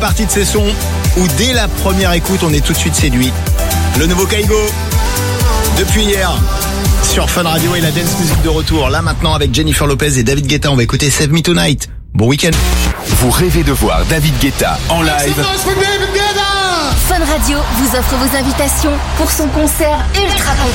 Partie de ces sons où dès la première écoute on est tout de suite séduit. Le nouveau Kaigo depuis hier sur Fun Radio et la dance music de retour. Là maintenant avec Jennifer Lopez et David Guetta, on va écouter Save Me Tonight. Bon week-end. Vous rêvez de voir David Guetta en live? Fun Radio vous offre vos invitations pour son concert ultra